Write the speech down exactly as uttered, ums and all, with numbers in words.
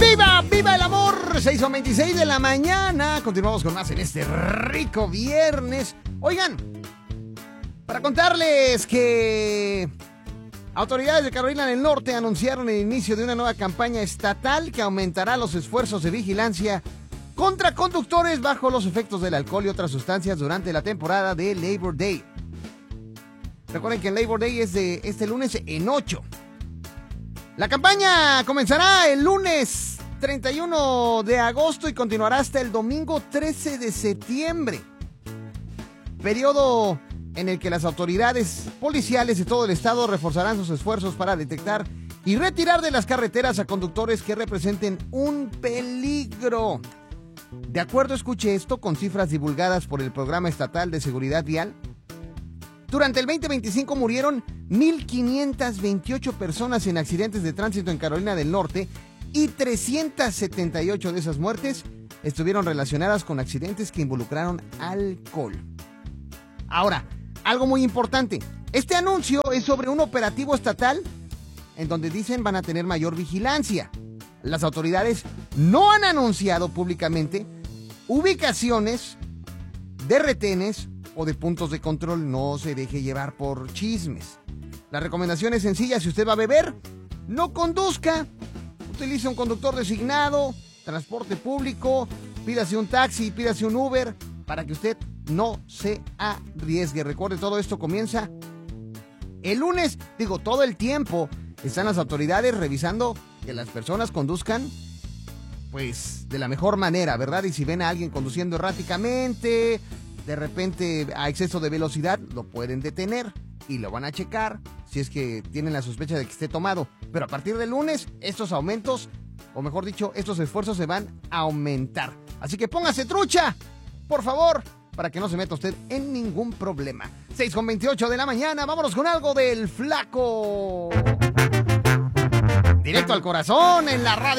¡Viva! ¡Viva el amor! seis con veintiséis de la mañana. Continuamos con más en este rico viernes. Oigan, para contarles que autoridades de Carolina del Norte anunciaron el inicio de una nueva campaña estatal que aumentará los esfuerzos de vigilancia contra conductores bajo los efectos del alcohol y otras sustancias durante la temporada de Labor Day. Recuerden que el Labor Day es de este lunes en ocho. La campaña comenzará el lunes treinta y uno de agosto y continuará hasta el domingo trece de septiembre. Periodo en el que las autoridades policiales de todo el estado reforzarán sus esfuerzos para detectar y retirar de las carreteras a conductores que representen un peligro. De acuerdo, escuche esto, con cifras divulgadas por el Programa Estatal de Seguridad Vial, durante el veinte veinticinco murieron mil quinientas veintiocho personas en accidentes de tránsito en Carolina del Norte y trescientas setenta y ocho de esas muertes estuvieron relacionadas con accidentes que involucraron alcohol. Ahora, algo muy importante, este anuncio es sobre un operativo estatal en donde dicen van a tener mayor vigilancia. Las autoridades no han anunciado públicamente ubicaciones de retenes o de puntos de control. No se deje llevar por chismes. La recomendación es sencilla: si usted va a beber, no conduzca, utilice un conductor designado, transporte público, pídase un taxi, pídase un Uber, para que usted no se arriesgue. Recuerde, todo esto comienza el lunes, digo, todo el tiempo están las autoridades revisando que las personas conduzcan pues de la mejor manera, ¿verdad? Y si ven a alguien conduciendo erráticamente, de repente a exceso de velocidad, lo pueden detener y lo van a checar si es que tienen la sospecha de que esté tomado. Pero a partir del lunes, estos aumentos, o mejor dicho, estos esfuerzos se van a aumentar. Así que póngase trucha, por favor, para que no se meta usted en ningún problema. seis con veintiocho de la mañana, vámonos con algo del Flaco. Directo al corazón en la radio.